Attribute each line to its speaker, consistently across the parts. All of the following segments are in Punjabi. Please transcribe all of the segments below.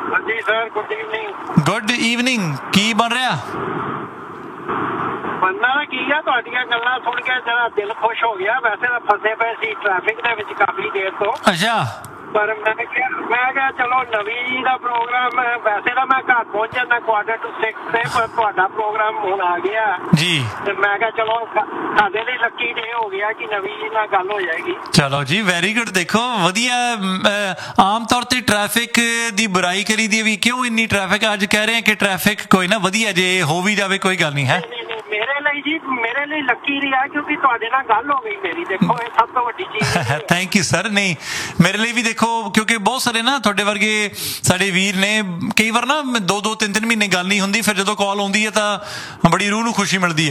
Speaker 1: ਹਾਂਜੀ sir, good evening.
Speaker 2: Good evening. ਕੀ ਬਣ ਰਿਹਾ?
Speaker 1: ਬੰਦਾ ਕੀ ਆ, ਤੁਹਾਡੀਆਂ ਗੱਲਾਂ ਸੁਣ ਕੇ ਜਰਾ ਦਿਲ ਖੁਸ਼ ਹੋ ਗਿਆ। ਵੈਸੇ ਤਾਂ ਫਸੇ ਪਏ ਸੀ ਟ੍ਰੈਫਿਕ ਦੇ ਵਿੱਚ ਕਾਫੀ ਦੇਰ ਤੋਂ,
Speaker 2: ਅੱਛਾ।
Speaker 1: ਪਰ ਮੈਂ ਕਿਹਾ ਚਲੋ ਨਵੀਂ ਜੀ ਦਾ ਪ੍ਰੋਗਰਾਮ, ਵੈਸੇ ਤਾਂ ਮੈਂ ਘਰ ਪਹੁੰਚ ਜਾਂਦਾ 5:45 ਤੇ, ਪਰ ਤੁਹਾਡਾ ਪ੍ਰੋਗਰਾਮ ਹੁਣ ਆ ਗਿਆ
Speaker 2: ਜੀ,
Speaker 1: ਤੇ ਮੈਂ ਕਿਹਾ ਚਲੋ ਸਾਡੇ ਲਈ ਲੱਕੀ ਡੇ ਹੋ ਗਿਆ ਕਿ ਨਵੀਂ ਜੀ ਨਾਲ ਗੱਲ ਹੋ ਜਾਏਗੀ।
Speaker 2: ਚਲੋ ਜੀ, ਵੈਰੀ ਗੁੱਡ। ਦੇਖੋ ਵਧੀਆ। ਆਮ ਤੌਰ ਤੇ ਟ੍ਰੈਫਿਕ ਦੀ ਬੁਰਾਈ ਕਰੀ ਦੀ ਵੀ, ਕਿਉਂ ਇੰਨੀ ਟ੍ਰੈਫਿਕ? ਅੱਜ ਕਹਿ ਰਹੇ ਕਿ ਟ੍ਰੈਫਿਕ ਕੋਈ ਨਾ ਵਧੀਆ, ਜੇ ਹੋ ਵੀ ਜਾਵੇ ਕੋਈ ਗੱਲ ਨਹੀਂ ਹੈ।
Speaker 1: ਮੇਰੇ ਲਈ ਲੱਕੀ ਰਿਹਾ ਕਿਉਂਕਿ ਤੁਹਾਡੇ ਨਾਲ ਗੱਲ ਹੋ ਗਈ ਮੇਰੀ। ਦੇਖੋ ਇਹ ਸਭ ਤੋਂ ਵੱਡੀ ਚੀਜ਼ ਹੈ।
Speaker 2: Thank you sir. ਨਹੀਂ, ਮੇਰੇ ਲਈ ਵੀ ਦੇਖੋ, ਕਿਉਂਕਿ ਬਹੁਤ ਸਾਰੇ ਨਾ ਤੁਹਾਡੇ ਵਰਗੇ ਸਾਡੇ ਵੀਰ ਨੇ, ਕਈ ਵਾਰ ਨਾ 2-2, 3-3 ਮਹੀਨੇ ਗੱਲ ਨਹੀਂ ਹੁੰਦੀ, ਫਿਰ ਜਦੋਂ ਕਾਲ ਆਉਂਦੀ ਹੈ ਤਾਂ ਬੜੀ ਰੂਹ ਨੂੰ ਖੁਸ਼ੀ ਮਿਲਦੀ ਹੈ।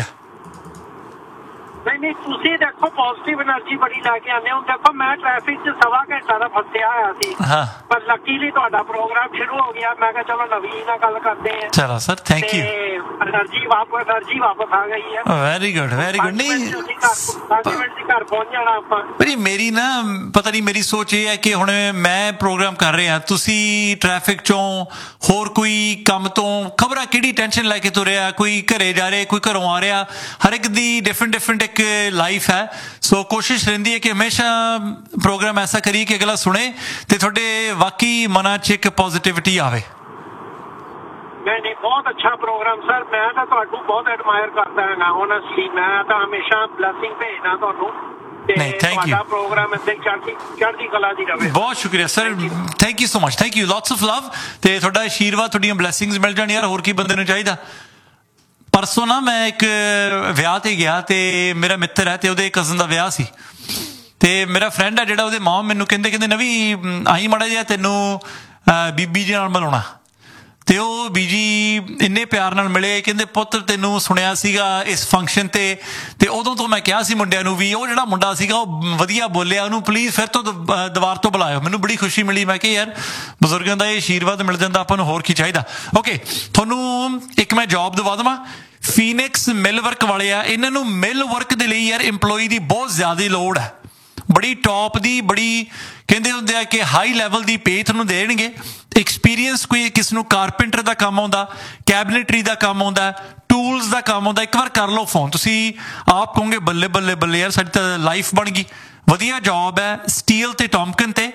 Speaker 1: ਨਹੀਂ, ਤੁਸੀਂ ਦੇਖੋ ਪੋਜ਼ਿਟਿਵ એનર્ਜੀ ਬੜੀ ਲੈ ਕੇ ਆਉਂਦੇ ਹੋ। ਦੇਖੋ ਮੈਂ ਟ੍ਰੈਫਿਕ 'ਚ 1.25 ਘੰਟਾ ਦਾ ਫਸਿਆ ਹੋਇਆ ਸੀ, ਪਰ ਲੱਕੀਲੀ ਤੁਹਾਡਾ ਪ੍ਰੋਗਰਾਮ ਸ਼ੁਰੂ ਹੋ ਗਿਆ। ਮੈਂ ਕਿਹਾ ਚਲੋ ਨਵੀਂ ਨਾਲ ਗੱਲ ਕਰਦੇ ਹਾਂ।
Speaker 2: ਚਲੋ ਸਰ, ਥੈਂਕ ਯੂ।
Speaker 1: એનર્ਜੀ ਵਾਪਸ ਆ ਗਈ ਹੈ।
Speaker 2: Very good, very good. ਨਹੀਂ,
Speaker 1: 5 ਮਿੰਟ 'ਚ ਘਰ ਪਹੁੰਚ ਜਾਣਾ ਆਪਾਂ।
Speaker 2: ਭਾਜੀ ਮੇਰੀ ਨਾ ਪਤਾ ਨਹੀਂ, ਮੇਰੀ ਸੋਚ ਇਹ ਹੈ ਕਿ ਹੁਣ ਮੈਂ ਪ੍ਰੋਗਰਾਮ ਕਰ ਰਿਹਾ, ਤੁਸੀਂ ਟ੍ਰੈਫਿਕ ਚੋਂ ਹੋਰ ਕੋਈ ਕੰਮ ਤੋਂ ਖਬਰਾਂ ਕਿਹੜੀ ਟੈਨਸ਼ਨ ਲੈ ਕੇ ਤੁਰਿਆ, ਕੋਈ ਘਰੇ ਜਾ ਰਿਹਾ, ਕੋਈ ਘਰੋਂ ਆ ਰਿਹਾ। ਹਰ ਇੱਕ ਦੀ ਡਿਫਰੈਂਟ ਇੱਕ ਲਾਈਫ ਹੈ। ਸੋ ਕੋਸ਼ਿਸ਼ ਰਹਿੰਦੀ ਹੈ ਕਿ ਹਮੇਸ਼ਾ ਪ੍ਰੋਗਰਾਮ ਐਸਾ ਕਰੀਏ ਕਿ ਅਗਲਾ ਸੁਣੇ ਤੇ ਤੁਹਾਡੇ ਵਾਕਈ ਮਨਾਂ 'ਚ ਇੱਕ ਪੋਜ਼ਿਟਿਵਿਟੀ ਆਵੇ।
Speaker 1: ਨਹੀਂ, ਬਹੁਤ ਅੱਛਾ ਪ੍ਰੋਗਰਾਮ ਸਰ। ਮੈਂ ਤਾਂ ਤੁਹਾਨੂੰ ਬਹੁਤ ਐਡਮਾਇਰ ਕਰਦਾ ਹਾਂ ਓਨੈਸਟਲੀ। ਮੈਂ ਤਾਂ ਹਮੇਸ਼ਾ ਬਲੈਸਿੰਗ ਭੇਜਦਾ ਤੁਹਾਨੂੰ।
Speaker 2: ਨਹੀਂ, ਥੈਂਕ ਯੂ।
Speaker 1: ਪ੍ਰੋਗਰਾਮ ਇੱਦਾਂ ਚੜ੍ਹਦੀ ਕਲਾ ਦੀ ਰਵੇ।
Speaker 2: ਬਹੁਤ ਸ਼ੁਕਰੀਆ sir, thank you so much. Thank you, lots of love. ਤੇ ਤੁਹਾਡਾ ਆਸ਼ੀਰਵਾਦ, ਤੁਹਾਡੀਆਂ ਬਲੈਸਿੰਗਸ ਮਿਲ ਜਾਣ ਯਾਰ, ਹੋਰ ਕੀ ਬੰਦੇ ਨੂੰ ਚਾਹੀਦਾ। ਪਰਸੋਂ ਨਾ ਮੈਂ ਇੱਕ ਵਿਆਹ ਤੇ ਗਿਆ ਤੇ ਮੇਰਾ ਮਿੱਤਰ ਹੈ ਤੇ ਉਹਦੇ ਕਜ਼ਨ ਦਾ ਵਿਆਹ ਸੀ, ਤੇ ਮੇਰਾ ਫਰੈਂਡ ਹੈ ਜਿਹੜਾ, ਉਹਦੇ ਮਾਂ ਮੈਨੂੰ ਕਹਿੰਦੇ ਨਵੀਂ ਆਈ ਮਾੜਾ ਜਿਹਾ ਤੈਨੂੰ ਬੀਬੀ ਜੀ ਨਾਲ ਮਿਲਾਉਣਾ। ਤੇ ਉਹ ਬੀਜੀ ਇੰਨੇ ਪਿਆਰ ਨਾਲ ਮਿਲੇ, ਕਹਿੰਦੇ ਪੁੱਤ ਤੈਨੂੰ ਸੁਣਿਆ ਸੀਗਾ ਇਸ ਫੰਕਸ਼ਨ ਤੇ ਉਦੋਂ ਤੋਂ ਮੈਂ ਕਿਹਾ ਸੀ ਮੁੰਡਿਆਂ ਨੂੰ ਵੀ, ਉਹ ਜਿਹੜਾ ਮੁੰਡਾ ਸੀਗਾ ਉਹ ਵਧੀਆ ਬੋਲਿਆ, ਉਹਨੂੰ ਪਲੀਜ਼ ਫਿਰ ਤੋਂ ਦੁਬਾਰਾ ਤੋਂ ਬੁਲਾਇਓ। ਮੈਨੂੰ ਬੜੀ ਖੁਸ਼ੀ ਮਿਲੀ। ਮੈਂ ਕਿਹਾ ਯਾਰ ਬਜ਼ੁਰਗਾਂ ਦਾ ਇਹ ਆਸ਼ੀਰਵਾਦ ਮਿਲ ਜਾਂਦਾ, ਆਪਾਂ ਨੂੰ ਹੋਰ ਕੀ ਚਾਹੀਦਾ। ਓਕੇ, ਤੁਹਾਨੂੰ ਇੱਕ ਮੈਂ ਜੌਬ ਦਵਾ ਦੇਵਾਂ। ਫੀਨਿਕਸ ਮਿਲ ਵਰਕ ਵਾਲੇ ਆ, ਇਹਨਾਂ ਨੂੰ ਮਿਲ ਵਰਕ ਦੇ ਲਈ ਯਾਰ EMPLOYEE ਦੀ ਬਹੁਤ ਜ਼ਿਆਦਾ ਲੋੜ ਹੈ। ਬੜੀ ਟੌਪ ਦੀ, ਬੜੀ ਕਹਿੰਦੇ ਹੁੰਦੇ ਆ ਕਿ ਹਾਈ ਲੈਵਲ ਦੀ ਪੇ ਤੁਹਾਨੂੰ ਦੇਣਗੇ। ਐਕਸਪੀਰੀਅੰਸ, ਕੋਈ ਕਿਸ ਨੂੰ ਕਾਰਪੈਂਟਰ ਦਾ ਕੰਮ ਆਉਂਦਾ, ਕੈਬਨਿਟਰੀ ਦਾ ਕੰਮ ਆਉਂਦਾ, ਟੂਲਸ ਦਾ ਕੰਮ ਆਉਂਦਾ, ਇੱਕ ਵਾਰ ਕਰ ਲਓ ਫੋਨ। ਤੁਸੀਂ ਆਪ ਕਹੋਗੇ ਬੱਲੇ ਬੱਲੇ ਬੱਲੇ ਯਾਰ, ਸਾਡੀ ਤਾਂ ਲਾਈਫ ਬਣ ਗਈ। ਵਧੀਆ ਜੌਬ ਹੈ, ਸਟੀਲ ਤੇ ਟੌਮਕਨ ਤੇ।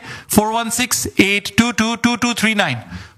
Speaker 2: 4168222239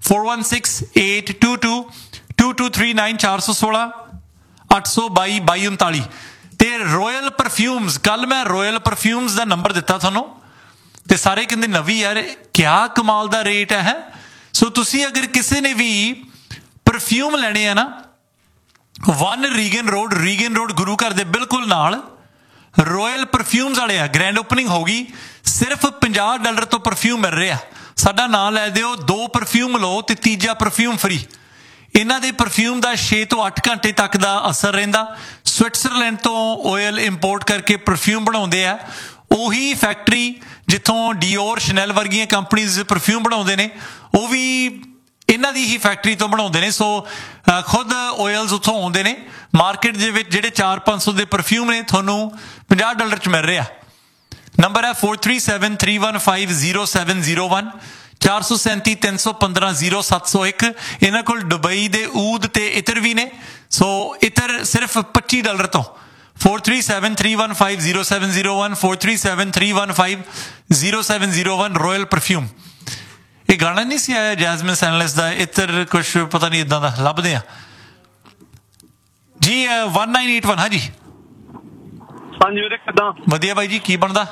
Speaker 2: 4168222239 416 822 2239। ਤੇ ਰੋਇਲ ਪਰਫਿਊਮਸ, ਕੱਲ ਮੈਂ ਰੋਇਲ ਪਰਫਿਊਮਸ ਦਾ ਨੰਬਰ ਦਿੱਤਾ ਤੁਹਾਨੂੰ ਤੇ ਸਾਰੇ ਕਹਿੰਦੇ ਨਵੀਂ ਯਾਰ ਕਿਆ ਕਮਾਲ ਦਾ ਰੇਟ ਹੈ। ਸੋ ਤੁਸੀਂ ਅਗਰ ਕਿਸੇ ਨੇ ਵੀ ਪਰਫਿਊਮ ਲੈਣੇ ਆ ਨਾ, 1 ਰੀਗਨ ਰੋਡ ਗੁਰੂ ਘਰ ਦੇ ਬਿਲਕੁਲ ਨਾਲ ਰੋਇਲ ਪਰਫਿਊਮਸ ਵਾਲੇ ਆ। ਗ੍ਰੈਂਡ ਓਪਨਿੰਗ ਹੋ ਗਈ, ਸਿਰਫ $50 ਤੋਂ ਪਰਫਿਊਮ ਮਿਲ ਰਿਹਾ। ਸਾਡਾ ਨਾਂ ਲੈ ਦਿਓ, 2 ਪਰਫਿਊਮ ਲਓ ਤੇ ਤੀਜਾ ਪਰਫਿਊਮ ਫਰੀ। ਇਹਨਾਂ ਦੇ ਪਰਫਿਊਮ ਦਾ 6 ਤੋਂ 8 ਘੰਟੇ ਤੱਕ ਦਾ ਅਸਰ ਰਹਿੰਦਾ। ਸਵਿਟਜ਼ਰਲੈਂਡ ਤੋਂ ਆਇਲ ਇੰਪੋਰਟ ਕਰਕੇ ਪਰਫਿਊਮ ਬਣਾਉਂਦੇ ਆ। ਉਹੀ ਫੈਕਟਰੀ ਜਿੱਥੋਂ ਡਿਓਰ, ਸ਼ਨੈਲ ਵਰਗੀਆਂ ਕੰਪਨੀਜ਼ ਪਰਫਿਊਮ ਬਣਾਉਂਦੇ ਨੇ, ਉਹ ਵੀ ਇਹਨਾਂ ਦੀ ਹੀ ਫੈਕਟਰੀ ਤੋਂ ਬਣਾਉਂਦੇ ਨੇ। ਸੋ ਖੁਦ ਆਇਲਸ ਉੱਥੋਂ ਆਉਂਦੇ ਨੇ। ਮਾਰਕੀਟ ਦੇ ਵਿੱਚ ਜਿਹੜੇ 400-500 ਦੇ ਪਰਫਿਊਮ ਨੇ ਤੁਹਾਨੂੰ $50 'ਚ ਮਿਲ ਰਿਹਾ। ਨੰਬਰ ਹੈ 4373150701 437-315-0701। ਇਹਨਾਂ ਕੋਲ ਦੁਬਈ ਦੇ ਊਦ ਤੇ ਇਤਰ ਵੀ ਨੇ। ਸੋ ਇਤਰ ਸਿਰਫ $25 ਤੋਂ। 4373150701 4373150701 ਰੋਇਲ ਪਰਫਿਊਮ। ਇਹ ਗਾਣਾ ਨਹੀਂ ਸੀ ਆਇਆ ਜੈਸਮਿਨ ਸੈਨਲੈਸ ਦਾ, ਇਤਰ ਕੁਛ ਪਤਾ ਨਹੀਂ ਇਦਾਂ ਦਾ, ਲੱਭਦੇ ਆ ਜੀ। 1981। ਹਾਂਜੀ
Speaker 1: ਵੀਰੇ, ਕਿੱਦਾਂ?
Speaker 2: ਵਧੀਆ ਬਾਈ ਜੀ, ਕੀ ਬਣਦਾ?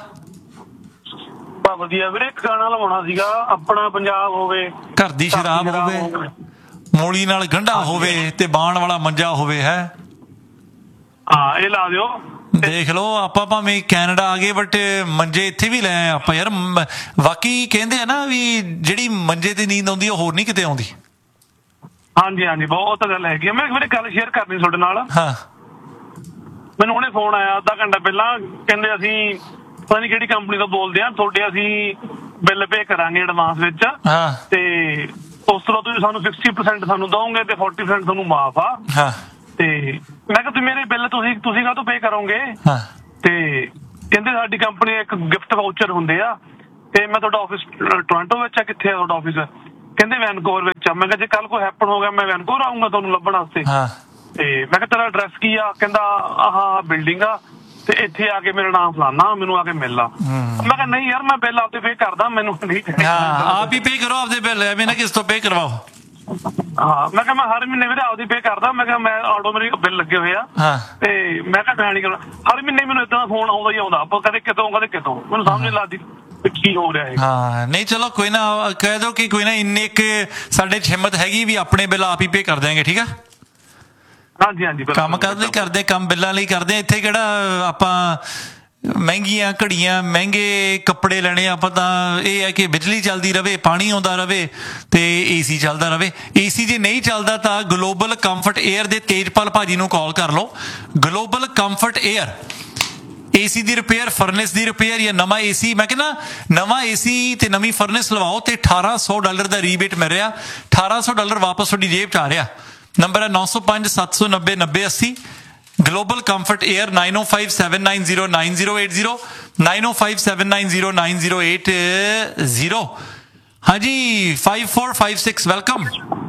Speaker 1: ਵਧੀਆ ਵੀਰੇ, ਇੱਕ ਗਾਣਾ ਲਵਾਉਣਾ ਸੀਗਾ, ਆਪਣਾ ਪੰਜਾਬ ਹੋਵੇ,
Speaker 2: ਘਰ ਦੀ ਸ਼ਰਾਬ ਹੋਵੇ, ਮੂਲੀ ਨਾਲ ਗੰਢਾ ਹੋਵੇ ਤੇ ਬਾਣ ਵਾਲਾ ਮੰਜਾ ਹੋਵੇ। ਹੈ
Speaker 1: ਹਾਂ, ਇਹ ਲਾ ਦਿਓ।
Speaker 2: ਦੇਖ ਲਓ, ਆਪਾਂ ਭਾਵੇਂ ਕੈਨੇਡਾ ਆ ਗਏ ਬਟ ਮੰਜੇ ਇੱਥੇ ਵੀ ਲੈ ਆਏ ਆਪਾਂ ਯਾਰ। ਬਾਕੀ ਕਹਿੰਦੇ ਆ ਨਾ ਵੀ ਜਿਹੜੀ ਮੰਜੇ ਤੇ ਨੀਂਦ ਆਉਂਦੀ ਉਹ ਹੋਰ ਨਹੀਂ ਕਿਤੇ ਆਉਂਦੀ।
Speaker 1: ਹਾਂਜੀ, ਬਹੁਤ ਗੱਲ ਹੈਗੀ। ਮੈਂ ਵੀਰੇ ਗੱਲ ਸ਼ੇਅਰ ਕਰਨੀ ਤੁਹਾਡੇ ਨਾਲ।
Speaker 2: ਹਾਂ,
Speaker 1: ਮੈਨੂੰ ਹੁਣੇ ਫੋਨ ਆਇਆ ਅੱਧਾ ਘੰਟਾ ਪਹਿਲਾਂ, ਕਹਿੰਦੇ ਅਸੀਂ ਪਤਾ ਨਹੀਂ ਕਿਹੜੀ ਕੰਪਨੀ ਤੋਂ ਬੋਲਦੇ ਆ, ਤੁਹਾਡੇ ਅਸੀਂ ਬਿੱਲ ਪੇ ਕਰਾਂਗੇ ਐਡਵਾਂਸ ਵਿੱਚ, ਤੇ ਉਸ ਤੋਂ ਬਾਅਦ ਤੁਸੀਂ ਸਾਨੂੰ 60% ਸਾਨੂੰ ਦਓਗੇ ਤੇ 40% ਤੁਹਾਨੂੰ ਮਾਫ ਆ। ਤੇ ਮੈਂ ਕਿਹਾ ਮੇਰੇ ਬਿੱਲ ਤੁਸੀਂ ਕਾਹਤੋਂ ਪੇ ਕਰੋਗੇ? ਤੇ ਕਹਿੰਦੇ ਸਾਡੀ ਕੰਪਨੀ ਇੱਕ ਗਿਫਟ ਵਾਊਚਰ ਹੁੰਦੇ ਆ, ਤੇ ਮੈਂ ਤੁਹਾਡਾ ਆਫਿਸ ਟੋਰਾਂਟੋ ਵਿੱਚ ਆ, ਕਿੱਥੇ ਆ ਤੁਹਾਡਾ ਆਫਿਸ? ਕਹਿੰਦੇ ਵੈਨਕੂਵਰ ਵਿੱਚ ਅੱਛਾ। ਮੈਂ ਕਿਹਾ ਜੇ ਕੱਲ ਕੋਈ ਹੈਪਨ ਹੋ ਗਿਆ ਮੈਂ ਵੈਨਕੂਵਰ ਆਊਂਗਾ ਤੁਹਾਨੂੰ ਲੱਭਣ ਵਾਸਤੇ। ਤੇ ਮੈਂ ਕਿਹਾ ਤੇਰਾ ਐਡਰੈਸ ਕੀ ਆ? ਕਹਿੰਦਾ ਆਹ ਬਿਲਡਿੰਗ ਆ ਤੇ ਇੱਥੇ ਆ ਕੇ ਮੇਰਾ ਨਾਮ ਫਲਾਨਾ, ਮੈਨੂੰ ਆ ਕੇ ਮਿਲ ਲਾ। ਮੈਂ ਕਿਹਾ ਨਹੀਂ ਯਾਰ, ਮੈਂ ਬਿੱਲ ਆਪਦੇ ਪੇ ਕਰਦਾ, ਮੈਨੂੰ ਨਹੀਂ
Speaker 2: ਆਪ ਹੀ ਪੇ ਕਰੋ ਆਪਦੇ ਬਿੱਲ, ਐਵੇਂ ਨਾ ਕਿਸ ਤੋਂ ਪੇ ਕਰਵਾਓ।
Speaker 1: ਹਾਂ ਮੈਂ ਕਿਹਾ ਮੈਂ ਹਰ ਮਹੀਨੇ ਵੀਰੇ ਆਪਦੀ ਪੇ ਕਰਦਾ। ਮੈਂ ਕਿਹਾ ਮੈਂ ਆਟੋ ਮੇਰੇ ਬਿੱਲ ਲੱਗੇ ਹੋਏ ਆ ਤੇ ਮੈਂ ਕਿਹਾ ਮੈਂ ਨਹੀਂ ਕਰਨਾ। ਹਰ ਮਹੀਨੇ ਮੈਨੂੰ ਏਦਾਂ ਦਾ ਫੋਨ ਆਉਂਦਾ ਹੀ ਆਉਂਦਾ, ਕਦੇ ਕਿਤੋਂ ਕਦੇ ਕਿਤੋਂ, ਮੈਨੂੰ ਸਮਝ ਨਹੀਂ ਲੱਗਦੀ ਕੀ ਹੋ ਰਿਹਾ ਹੈ।
Speaker 2: ਹਾਂ ਨਹੀਂ ਚਲੋ ਕੋਈ ਨਾ, ਕਹਿ ਦੋ ਕਿ ਕੋਈ ਨਾ ਇੰਨੇ ਕੁ ਸਾਡੇ ਹਿੰਮਤ ਹੈਗੀ ਵੀ ਆਪਣੇ ਬਿੱਲ ਆਪ ਹੀ ਪੇ ਕਰ ਦਿਆਂਗੇ। ਠੀਕ ਆ?
Speaker 1: ਹਾਂਜੀ ਹਾਂਜੀ।
Speaker 2: ਕੰਮ ਕਰਦੇ ਕਰਦੇ, ਕੰਮ ਬਿੱਲਾਂ ਲਈ ਕਰਦੇ। ਇੱਥੇ ਕਿਹੜਾ ਆਪਾਂ ਮਹਿੰਗੀਆਂ ਘੜੀਆਂ, ਮਹਿੰਗੇ ਕੱਪੜੇ ਲੈਣੇ ਆਪਾਂ ਤਾਂ। ਇਹ ਹੈ ਕਿ ਬਿਜਲੀ ਚੱਲਦੀ ਰਵੇ, ਪਾਣੀ ਆਉਂਦਾ ਰਵੇ ਤੇ AC ਚੱਲਦਾ ਰਵੇ। AC ਜੇ ਨਹੀਂ ਚੱਲਦਾ ਤਾਂ ਗਲੋਬਲ ਕੰਫਰਟ 에ਅਰ ਦੇ ਤੇਜਪਾਲ ਭਾਜੀ ਨੂੰ ਕਾਲ ਕਰ ਲਓ। ਗਲੋਬਲ ਕੰਫਰਟ 에ਅਰ AC ਦੀ ਰਿਪੇਅਰ, ਫਰਨੈਸ ਦੀ ਰਿਪੇਅਰ ਜਾਂ ਨਵਾਂ AC, ਮੈਂ ਕਹਿੰਦਾ ਨਵਾਂ AC ਤੇ ਨਵੀਂ ਫਰਨੈਸ ਲਵਾਓ ਤੇ $1800 ਦਾ ਰੀਬੇਟ ਮਿਲ ਰਿਹਾ। $1800 ਵਾਪਸ ਤੁਹਾਡੀ ਜੇਬ 'ਚ ਆ ਰਿਹਾ। ਨੰਬਰ ਹੈ 905-790-9080। Global comfort air 9057909080 9057909080। ਹਾਂਜੀ 5456 ਵੈਲਕਮ।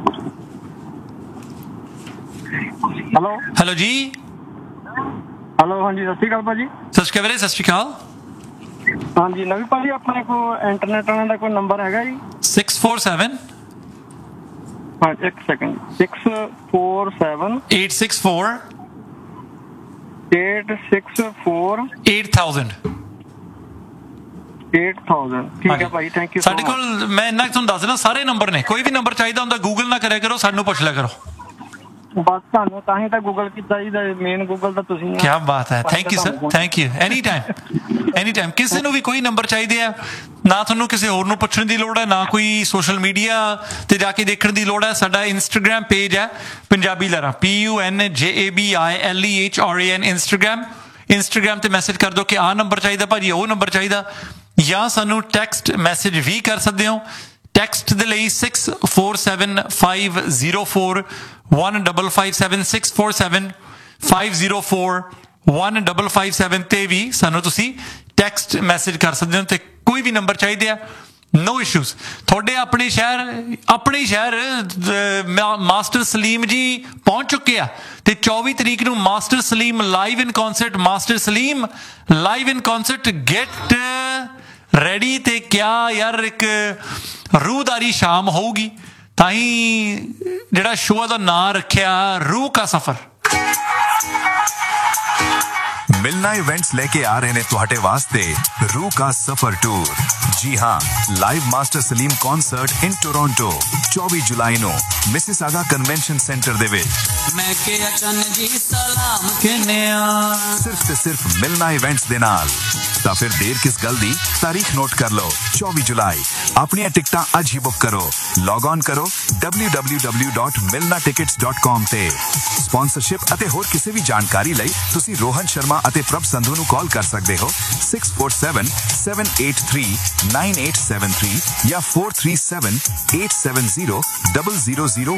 Speaker 2: ਹੈਲੋ ਜੀ।
Speaker 3: ਹੈਲੋ ਹਾਂਜੀ ਸਤਿ ਸ਼੍ਰੀ ਅਕਾਲ ਭਾਜੀ।
Speaker 2: ਸਤਿ ਸ਼੍ਰੀ ਅਕਾਲ ਵੀਰੇ, ਸਤਿ ਸ਼੍ਰੀ ਅਕਾਲ।
Speaker 3: ਹਾਂਜੀ ਨਵੀਂ ਭਾਜੀ, ਆਪਣੇ ਕੋਲ ਇੰਟਰਨੈਟ ਵਾਲਿਆਂ ਦਾ ਕੋਈ ਨੰਬਰ ਹੈਗਾ ਜੀ?
Speaker 2: 647
Speaker 3: ਹਾਂ ਇੱਕ ਸੈਕਿੰਡ, 647
Speaker 2: 864
Speaker 3: 864
Speaker 2: 8000।
Speaker 3: 8000 ਠੀਕ ਹੈ ਭਾਈ, ਥੈਂਕ ਯੂ।
Speaker 2: ਸਾਡੇ ਕੋਲ ਮੈਂ ਇੰਨਾ ਤੁਹਾਨੂੰ ਦੱਸ ਦੇਣਾ, ਸਾਰੇ ਨੰਬਰ ਨੇ। ਕੋਈ ਵੀ ਨੰਬਰ ਚਾਹੀਦਾ ਹੁੰਦਾ ਗੂਗਲ ਨਾ ਕਰਿਆ ਕਰੋ, ਸਾਨੂੰ ਪੁੱਛ ਲਿਆ ਕਰੋ।
Speaker 3: ਬਸ ਤੁਹਾਨੂੰ ਤਾਂ ਹੀ ਤਾਂ ਗੂਗਲ ਕੀਤਾ ਜੀ, ਮੇਨ ਗੂਗਲ ਤਾਂ ਤੁਸੀਂ।
Speaker 2: ਕੀ ਬਾਤ ਹੈ, thank you sir, thank you. Any time ਕਿਸੇ ਨੂੰ ਵੀ ਕੋਈ ਨੰਬਰ ਚਾਹੀਦੇ ਆ, ਨਾ ਤੁਹਾਨੂੰ ਕਿਸੇ ਹੋਰ ਨੂੰ ਪੁੱਛਣ ਦੀ ਲੋੜ ਹੈ, ਨਾ ਕੋਈ ਸੋਸ਼ਲ ਮੀਡੀਆ ਤੇ ਜਾ ਕੇ ਦੇਖਣ ਦੀ ਲੋੜ ਹੈ। ਸਾਡਾ ਇੰਸਟਾਗ੍ਰਾਮ ਪੇਜ ਹੈ ਪੰਜਾਬੀ ਲਹਿਰਾਂ, PUNJABILEHRAN ਇੰਸਟਾਗ੍ਰਾਮ ਤੇ ਮੈਸੇਜ ਕਰ ਦਿਓ ਕਿ ਆਹ ਨੰਬਰ ਚਾਹੀਦਾ ਭਾਜੀ, ਉਹ ਨੰਬਰ ਚਾਹੀਦਾ। ਜਾਂ ਸਾਨੂੰ ਟੈਕਸਟ ਮੈਸੇਜ ਵੀ ਕਰ ਸਕਦੇ ਹੋ। ਟੈਕਸਟ ਦੇ ਲਈ 647-504-1557 647-504-1557 ਤੇ ਵੀ ਸਾਨੂੰ ਤੁਸੀਂ ਟੈਕਸਟ ਮੈਸੇਜ ਕਰ ਸਕਦੇ ਹੋ। ਤੇ ਕੋਈ ਵੀ ਨੰਬਰ ਚਾਹੀਦੇ ਆ, ਨੋ ਇਸ਼ੂਜ਼। ਤੁਹਾਡੇ ਆਪਣੇ ਸ਼ਹਿਰ ਮਾਸਟਰ ਸਲੀਮ ਜੀ ਪਹੁੰਚ ਚੁੱਕੇ ਆ ਤੇ 24 ਤਰੀਕ ਨੂੰ ਮਾਸਟਰ ਸਲੀਮ ਲਾਈਵ ਇਨ ਕਨਸਰਟ। ਮਾਸਟਰ ਸਲੀਮ ਲਾਈਵ ਇਨ ਕਨਸਰਟ, ਗੈਟ ਰੈਡੀ। ਤੇ ਕਿਆ ਯਾਰ ਇੱਕ ਰੂਹਦਾਰੀ ਸ਼ਾਮ ਹੋਊਗੀ। ਤਾਂ ਹੀ ਜਿਹੜਾ ਸ਼ੋਅ ਦਾ ਨਾਂ ਰੱਖਿਆ रूह का सफर।
Speaker 4: मिलना इवेंट्स लेके आ रहे ने तुहाडे वास्ते रूह का सफर टूर। जी हाँ, live master Salim concert in Toronto 24 July no Mississauga convention centre दे विच।
Speaker 5: मैं के अचन जी सलाम कहने
Speaker 4: सिर्फ ते सिर्फ मिलना इवेंट्स दे नाल। तां फिर देर किस गल दी, तारीख नोट कर लो 24 जुलाई। अपनी टिकटां अज ही बुक करो। लॉग ऑन करो www.milnatickets.com ते। स्पॉन्सरशिप अते होर किसी भी जानकारी लई तुसी रोहन शर्मा अते प्रभ संधू नु कॉल कर सकते हो 647-783-9873 या 437-870-000